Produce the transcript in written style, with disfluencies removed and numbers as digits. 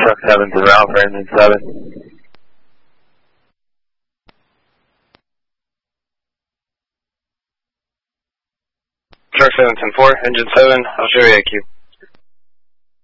Truck 7 to Ralph, engine 7. Truck 7, 10-4, engine 7, I'll show you AQ.